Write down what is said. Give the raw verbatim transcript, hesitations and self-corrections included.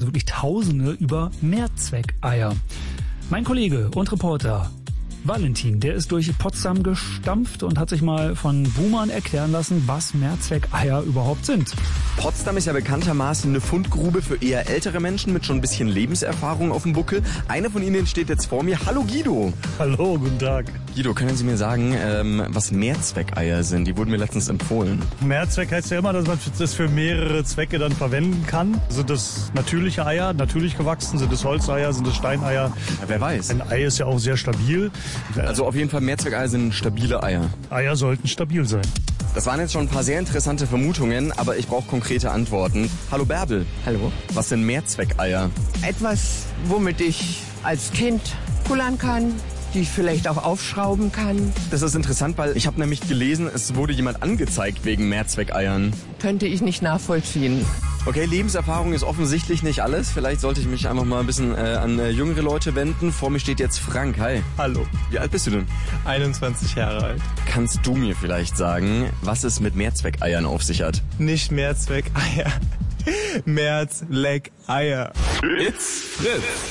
wirklich Tausende über Mehrzweckeier. Mein Kollege und Reporter Valentin, der ist durch Potsdam gestampft und hat sich mal von Boomern erklären lassen, was Mehrzweckeier überhaupt sind. Potsdam ist ja bekanntermaßen eine Fundgrube für eher ältere Menschen mit schon ein bisschen Lebenserfahrung auf dem Buckel. Einer von ihnen steht jetzt vor mir. Hallo Guido. Hallo, guten Tag. Guido, können Sie mir sagen, ähm, was Mehrzweckeier sind? Die wurden mir letztens empfohlen. Mehrzweck heißt ja immer, dass man das für mehrere Zwecke dann verwenden kann. Sind das natürliche Eier, natürlich gewachsen? Sind das Holzeier? Sind das Steineier? Ja, wer weiß. Ein Ei ist ja auch sehr stabil. Also auf jeden Fall Mehrzweckeier sind stabile Eier. Eier sollten stabil sein. Das waren jetzt schon ein paar sehr interessante Vermutungen, aber ich brauche konkrete Antworten. Hallo Bärbel. Hallo. Was sind Mehrzweckeier? Etwas, womit ich als Kind pullern kann, die ich vielleicht auch aufschrauben kann. Das ist interessant, weil ich habe nämlich gelesen, es wurde jemand angezeigt wegen Mehrzweckeiern. Könnte ich nicht nachvollziehen. Okay, Lebenserfahrung ist offensichtlich nicht alles. Vielleicht sollte ich mich einfach mal ein bisschen äh, an äh, jüngere Leute wenden. Vor mir steht jetzt Frank. Hi. Hallo. Wie alt bist du denn? einundzwanzig Jahre alt. Kannst du mir vielleicht sagen, was es mit Mehrzweckeiern auf sich hat? Nicht Mehrzweckeier. Mehrzweckeier. It's Fritz.